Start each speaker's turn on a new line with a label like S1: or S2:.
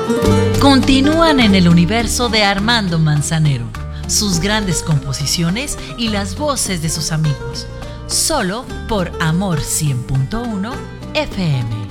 S1: Continúan en el universo de Armando Manzanero, sus grandes composiciones y las voces de sus amigos, solo por Amor 100.1 FM.